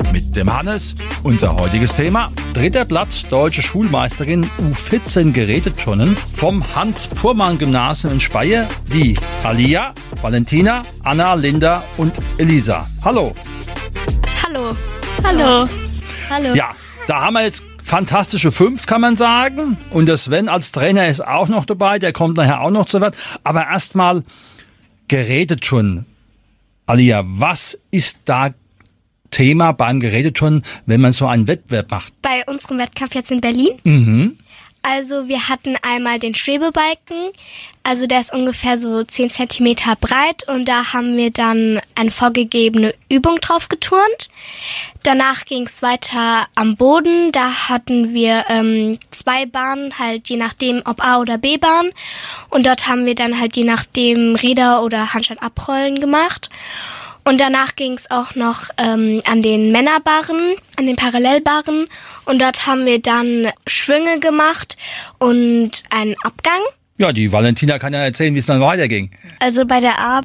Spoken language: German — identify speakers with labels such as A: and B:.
A: mit dem Hannes. Unser heutiges Thema: 3. Platz Deutsche Schulmeisterin U14 Geräteturnen vom Hans-Purmann-Gymnasium in Speyer, die Alia, Valentina, Anna, Linda und Elisa. Hallo.
B: Hallo.
C: Hallo. Hallo.
A: Ja, da haben wir jetzt fantastische 5, kann man sagen. Und der Sven als Trainer ist auch noch dabei, der kommt nachher auch noch zu Wort. Aber erstmal Geräteturnen. Alia, was ist da Thema beim Geräteturnen, wenn man so einen Wettbewerb macht?
B: Bei unserem Wettkampf jetzt in Berlin.
A: Mhm.
B: Also wir hatten einmal den Schwebebalken, also der ist ungefähr so 10 Zentimeter breit und da haben wir dann eine vorgegebene Übung drauf geturnt. Danach ging es weiter am Boden, da hatten wir 2 Bahnen, halt je nachdem ob A- oder B-Bahn und dort haben wir dann halt je nachdem Räder oder Handstand abrollen gemacht. Und danach ging es auch noch an den Männerbarren, an den Parallelbarren. Und dort haben wir dann Schwünge gemacht und einen Abgang.
A: Ja, die Valentina kann ja erzählen, wie es dann weiterging.
C: Also bei der